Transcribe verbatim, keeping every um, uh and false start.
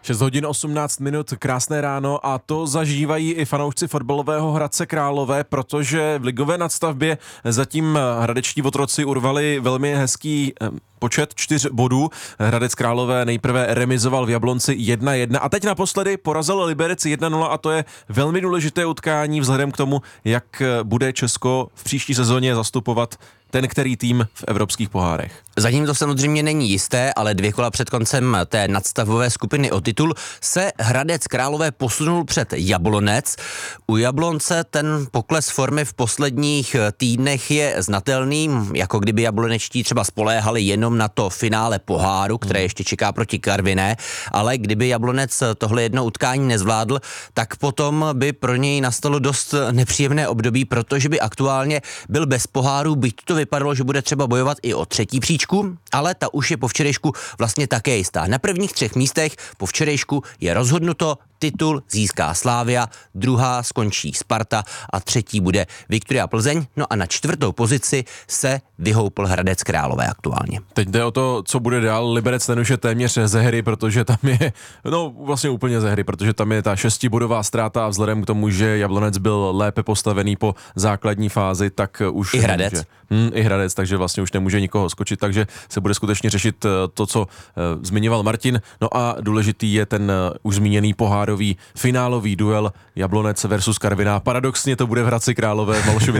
šest hodin osmnáct minut, krásné ráno a to zažívají i fanoušci fotbalového Hradce Králové, protože v ligové nadstavbě zatím hradečtí otroci urvali velmi hezký počet čtyř bodů. Hradec Králové nejprve remizoval v Jablonci jedna jedna a teď naposledy porazil Liberec jedna nula a to je velmi důležité utkání vzhledem k tomu, jak bude Česko v příští sezóně zastupovat ten, který tým v evropských pohárech. Zatím to samozřejmě není jisté, ale dvě kola před koncem té nadstavové skupiny o titul se Hradec Králové posunul před Jablonec. U Jablonce ten pokles formy v posledních týdnech je znatelný, jako kdyby jablonečtí třeba spoléhali jenom na to finále poháru, které ještě čeká proti Karviné, ale kdyby Jablonec tohle jedno utkání nezvládl, tak potom by pro něj nastalo dost nepříjemné období, protože by aktuálně byl bez poháru, byť to vypadalo, že bude třeba bojovat i o třetí příčku, ale ta už je po včerejšku vlastně také jistá. Na prvních třech místech po včerejšku je rozhodnuto, titul získá Slavia, druhá skončí Sparta a třetí bude Viktoria Plzeň. No a na čtvrtou pozici se vyhoupl Hradec Králové aktuálně. Teď jde o to, co bude dál. Liberec ten už je téměř ze hry, protože tam je, no vlastně úplně ze hry, protože tam je ta šestibodová ztráta a vzhledem k tomu, že Jablonec byl lépe postavený po základní fázi, tak už... I Hradec. Nemůže, hm, I Hradec, takže vlastně už nemůže nikoho skočit, takže se bude skutečně řešit to, co uh, zmiňoval Martin. No a důležitý je ten uh, už zmíněný pohár finálový duel Jablonec versus Karviná. Paradoxně to bude v Hradci Králové v Malšově.